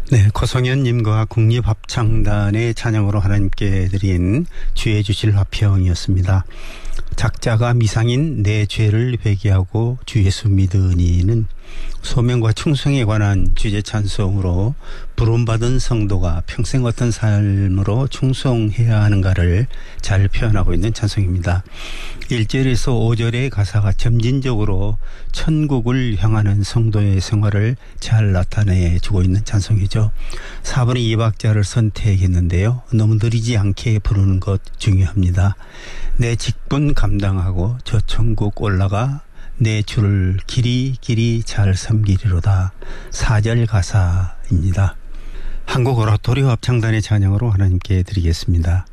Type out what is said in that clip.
네, 고성현님과 국립합창단의 찬양으로 하나님께 드린 주의 주실 화평이었습니다. 작자가 미상인 내 죄를 회개하고 주 예수 믿으니는 소명과 충성에 관한 주제 찬송으로 부름받은 성도가 평생 어떤 삶으로 충성해야 하는가를 잘 표현하고 있는 찬송입니다. 1절에서 5절의 가사가 점진적으로 천국을 향하는 성도의 생활을 잘 나타내주고 있는 찬송이죠. 4번의 2박자를 선택했는데요. 너무 느리지 않게 부르는 것 중요합니다. 내 직분 감당하고 저 천국 올라가 내 주를 길이 잘 섬기리로다. 4절 가사입니다. 한국 오라토리오 합창단의 찬양으로 하나님께 드리겠습니다.